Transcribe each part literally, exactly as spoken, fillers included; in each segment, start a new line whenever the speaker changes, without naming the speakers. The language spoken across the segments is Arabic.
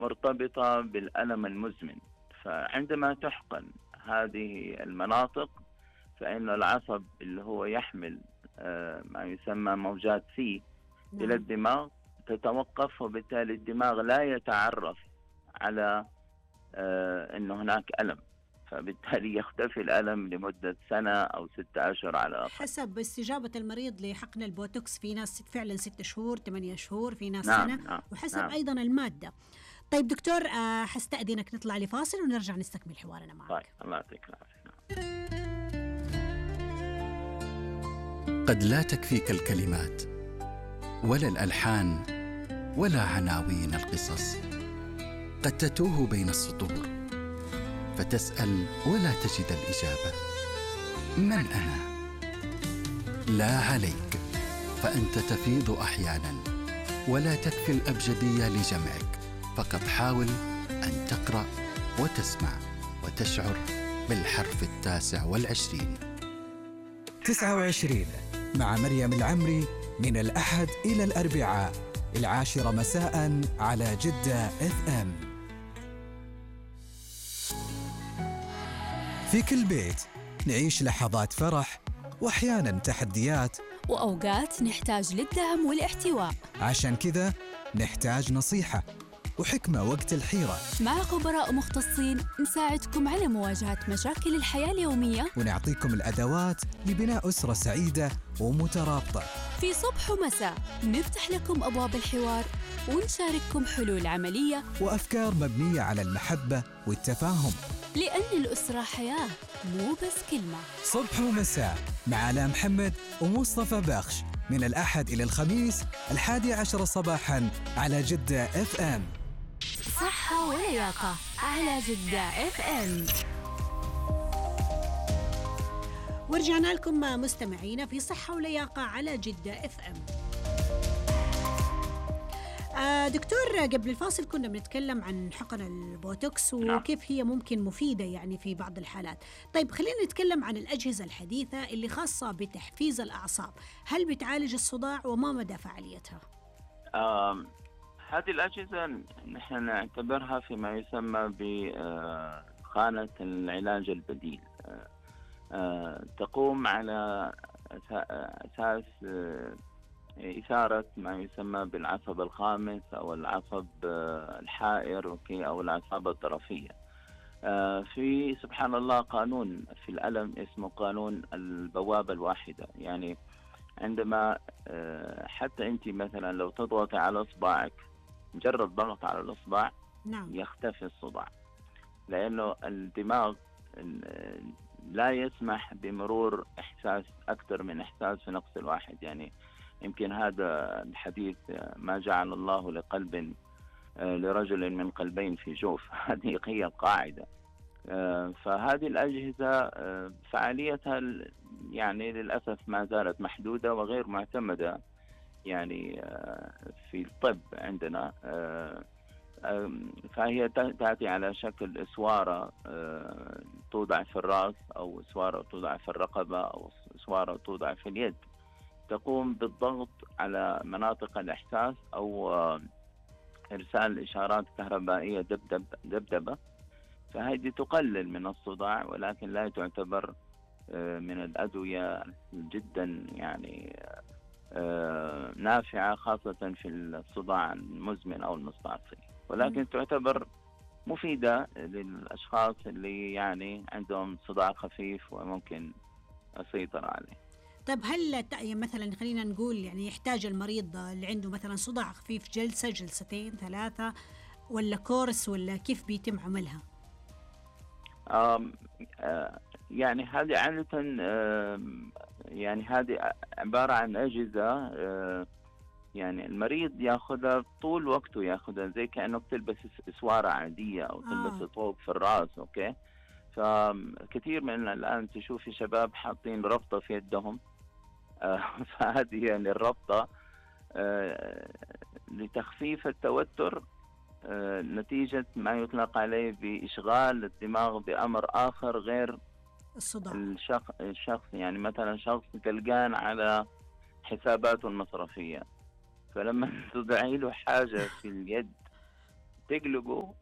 مرتبطة بالألم المزمن. فعندما تحقن هذه المناطق فإن العصب اللي هو يحمل ما يسمى موجات سي نعم. إلى الدماغ تتوقف، وبالتالي الدماغ لا يتعرف على أنه هناك ألم، فبالتالي يختفي الألم لمدة سنة أو ستة أشهر على الأقل
حسب استجابة المريض لحقن البوتوكس. في ناس فعلا ستة شهور، ثمانية شهور، في ناس
نعم
سنة
نعم
وحسب
نعم.
أيضا المادة. طيب دكتور، آه حستأذنك نطلع لفاصل ونرجع نستكمل حوارنا معك.
طيب الله يعطيك العافية.
قد لا تكفيك الكلمات ولا الألحان ولا عناوين القصص، قد تتوه بين السطور فتسأل ولا تجد الإجابة. من أنا؟ لا عليك، فأنت تفيض أحيانا ولا تكفي الأبجدية لجمعك، فقط حاول أن تقرأ وتسمع وتشعر بالحرف التاسع والعشرين.
تسعة وعشرين مع مريم العمري، من الأحد إلى الأربعاء العاشرة مساء على جدة اف ام. في كل بيت نعيش لحظات فرح وأحياناً تحديات،
وأوقات نحتاج للدعم والاحتواء.
عشان كذا نحتاج نصيحة وحكمة وقت الحيرة.
مع خبراء مختصين نساعدكم على مواجهة مشاكل الحياة اليومية،
ونعطيكم الأدوات لبناء أسرة سعيدة ومترابطة.
في صبح ومساء نفتح لكم أبواب الحوار ونشارككم حلول عملية
وأفكار مبنية على المحبة والتفاهم،
لأن الأسرة حياة مو بس كلمة.
صبح ومساء مع آلاء محمد ومصطفى بخش، من الأحد إلى الخميس الحادي عشر صباحاً على جدة اف ام.
صحة ولياقة على جدة اف ام.
ورجعنا لكم مستمعينا في صحة ولياقة على جدة اف ام. آه دكتور، قبل الفاصل كنا بنتكلم عن حقن البوتوكس وكيف هي ممكن مفيدة يعني في بعض الحالات. طيب خلينا نتكلم عن الأجهزة الحديثة اللي خاصة بتحفيز الأعصاب. هل بتعالج الصداع وما مدى فعاليتها؟
آه هذه الأجهزة نحن نعتبرها فيما يسمى بخانة العلاج البديل. آه آه تقوم على أساس آه إثارة ما يسمى بالعصب الخامس أو العصب الحائر أو الأعصاب الطرفية. في سبحان الله قانون في الألم اسمه قانون البوابة الواحدة. يعني عندما حتى أنت مثلا لو تضغط على إصبعك، مجرد ضغط على الإصبع
نعم.
يختفي الصداع، لأنه الدماغ لا يسمح بمرور إحساس أكثر من إحساس في نقص الواحد. يعني يمكن هذا الحديث ما جعل الله لقلب لرجل من قلبين في جوف، هذه هي القاعدة. فهذه الأجهزة فعاليتها يعني للأسف ما زالت محدودة وغير معتمدة يعني في الطب عندنا. فهي تأتي على شكل إسوارة توضع في الرأس، أو إسوارة توضع في الرقبة، أو إسوارة توضع في اليد، تقوم بالضغط على مناطق الإحساس أو إرسال إشارات كهربائية دبدب دبدبة. فهذه تقلل من الصداع، ولكن لا تعتبر من الأدوية جدا يعني نافعة، خاصة في الصداع المزمن أو المستعصي، ولكن تعتبر مفيدة للأشخاص اللي يعني عندهم صداع خفيف وممكن السيطرة عليه.
طيب هل مثلا خلينا نقول يعني يحتاج المريض اللي عنده مثلا صداع خفيف جلسة جلستين ثلاثة، ولا كورس، ولا كيف بيتم عملها؟
آم آه يعني هذه عادة يعني هذه عبارة عن أجهزة آه يعني المريض ياخذها طول وقته، ياخذها زي كأنه بتلبس إسوارة عادية أو تلبس
آه.
طوب في الرأس. أوكي، فكثير من الآن تشوفي شباب حاطين ربطة في يدهم. آه فهذه يعني الربطة آه لتخفيف التوتر آه نتيجة ما يطلق عليه بإشغال الدماغ بأمر آخر غير
الصداع.
الشخص, الشخص يعني مثلا شخص قلقان على حساباته المصرفية، فلما تضعي له حاجة في اليد تقلقه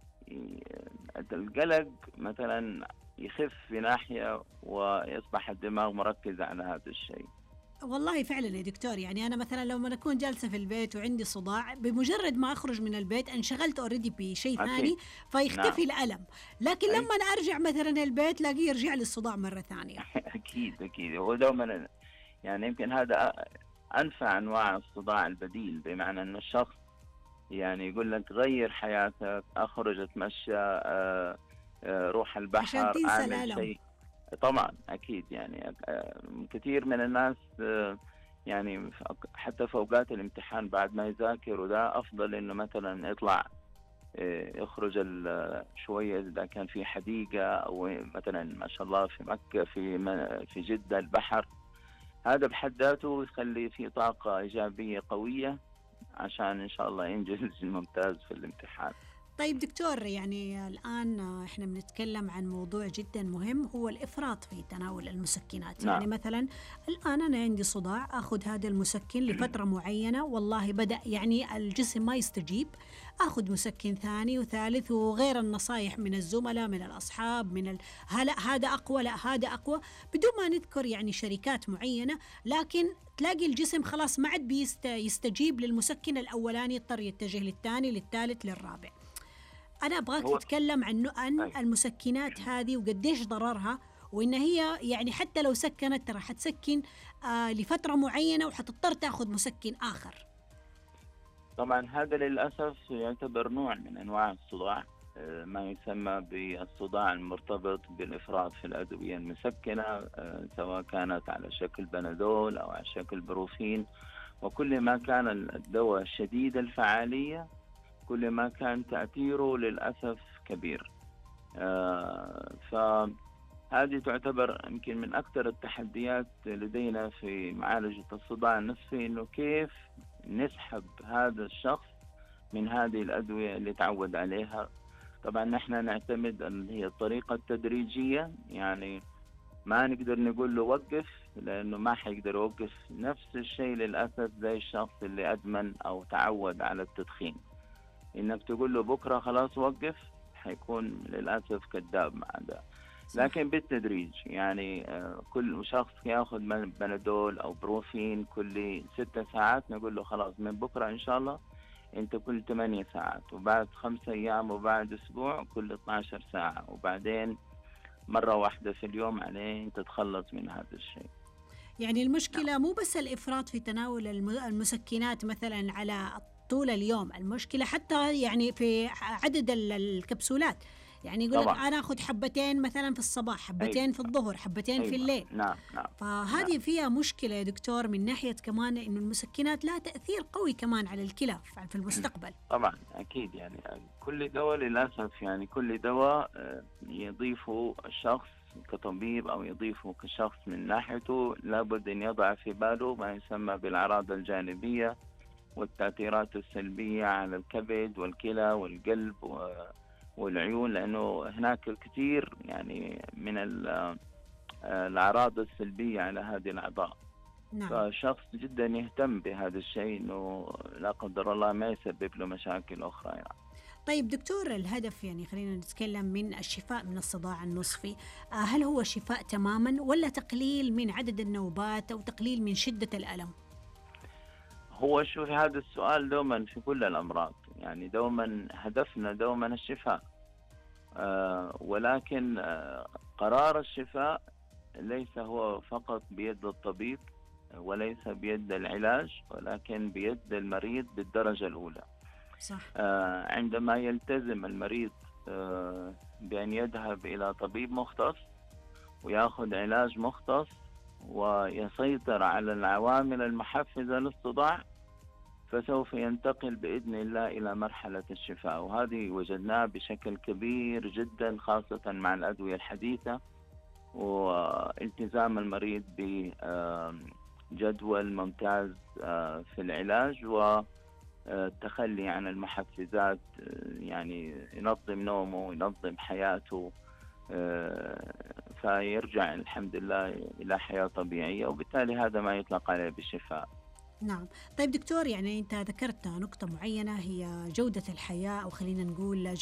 القلق مثلا يخف في ناحية ويصبح الدماغ مركز على هذا الشيء.
والله فعلا يا دكتور، يعني أنا مثلا لما أكون جالسة في البيت وعندي صداع، بمجرد ما أخرج من البيت انشغلت أوريدي بشيء ثاني فيختفي نعم. الألم، لكن أي. لما أنا أرجع مثلا البيت لاقيه يرجع لي الصداع مرة ثانية.
أكيد أكيد، ودوما يعني يمكن هذا أنفع أنواع الصداع البديل، بمعنى أن الشخص يعني يقول لك غير حياتك، أخرج أتمشى، أه أه روح البحر، أعمل شيء. طبعا أكيد يعني كثير من الناس يعني حتى في أوقات الامتحان بعد ما يذاكر، وده أفضل إنه مثلا يطلع يخرج شوية إذا كان في حديقة، أو مثلا ما شاء الله في مكة في في جدة البحر، هذا بحد ذاته يخلي فيه طاقة إيجابية قوية عشان إن شاء الله ينجز الممتاز في الامتحان.
طيب دكتور، يعني الآن إحنا بنتكلم عن موضوع جدا مهم، هو الإفراط في تناول المسكنات. نعم. يعني مثلا الآن أنا عندي صداع، أخذ هذا المسكن لفترة معينة، والله بدأ يعني الجسم ما يستجيب، أخذ مسكن ثاني وثالث، وغير النصائح من الزملاء من الأصحاب من ال... هلا هذا أقوى، لا هذا أقوى، بدون ما نذكر يعني شركات معينة، لكن تلاقي الجسم خلاص ما عاد بيستجيب للمسكن الأولاني، يضطر يتجه للثاني للثالث للرابع. أنا أبغاك تتكلم عن عن المسكنات هذه وقديش ضررها، وإن هي يعني حتى لو سكنت ترى حتسكن آه لفترة معينة وحتضطر تأخذ مسكن آخر.
طبعا هذا للأسف يعتبر نوع من أنواع الصداع، آه ما يسمى بالصداع المرتبط بالإفراط في الأدوية المسكنة، آه سواء كانت على شكل بنادول أو على شكل بروفين. وكل ما كان الدواء شديد الفعالية كل ما كان تأثيره للأسف كبير. آه فهذه تعتبر يمكن من أكثر التحديات لدينا في معالجة الصداع النصفي، إنه كيف نسحب هذا الشخص من هذه الأدوية اللي تعود عليها. طبعا نحن نعتمد أن هي الطريقة التدريجية، يعني ما نقدر نقول له وقف، لأنه ما حيقدر يوقف. نفس الشيء للأسف زي الشخص اللي أدمن أو تعود على التدخين، إنك تقول له بكرة خلاص وقف، حيكون للأسف كذاب مع ده. لكن بالتدريج، يعني كل شخص يأخذ بنادول أو بروفين كل ستة ساعات، نقول له خلاص من بكرة إن شاء الله أنت كل ثمانية ساعات، وبعد خمسة أيام وبعد أسبوع كل اثنتي عشرة ساعة، وبعدين مرة واحدة في اليوم عليه أنت تتخلص من هذا الشيء.
يعني المشكلة مو بس الإفراط في تناول المسكنات مثلا على طول اليوم، المشكلة حتى يعني في عدد الكبسولات. يعني يقول لك أنا أخذ حبتين مثلا في الصباح، حبتين أيوة. في الظهر، حبتين أيوة. في الليل.
نعم نعم.
فهذه نعم. فيها مشكلة يا دكتور، من ناحية كمان إنه المسكنات لها تأثير قوي كمان على الكلى في المستقبل.
طبعا أكيد، يعني كل دواء للأسف، يعني كل دواء يضيفه الشخص كطبيب أو يضيفه كشخص من ناحيته لابد أن يضع في باله ما يسمى بالأعراض الجانبية والتأثيرات السلبية على الكبد والكلى والقلب والعيون، لأنه هناك الكثير يعني من الأعراض السلبية على هذه الأعضاء. نعم. فالشخص جدا يهتم بهذا الشيء، إنه لا قدر الله ما يسبب له مشاكل أخرى يعني.
طيب دكتور، الهدف يعني خلينا نتكلم من الشفاء من الصداع النصفي، هل هو شفاء تماما ولا تقليل من عدد النوبات أو تقليل من شدة الألم؟
هو شوف، هذا السؤال دوما في كل الأمراض، يعني دوما هدفنا دوما الشفاء، آه ولكن آه قرار الشفاء ليس هو فقط بيد الطبيب وليس بيد العلاج، ولكن بيد المريض بالدرجة الأولى.
صح.
آه عندما يلتزم المريض آه بأن يذهب إلى طبيب مختص ويأخذ علاج مختص ويسيطر على العوامل المحفزة للصداع، فسوف ينتقل بإذن الله إلى مرحلة الشفاء. وهذه وجدناها بشكل كبير جدا، خاصة مع الأدوية الحديثة والتزام المريض بجدول ممتاز في العلاج والتخلي عن المحفزات، يعني ينظم نومه ينظم حياته، فيرجع الحمد لله إلى حياة طبيعية، وبالتالي هذا ما يطلق عليه بالشفاء.
نعم. طيب دكتور، يعني أنت ذكرت نقطة معينة هي جودة الحياة، أو خلينا نقول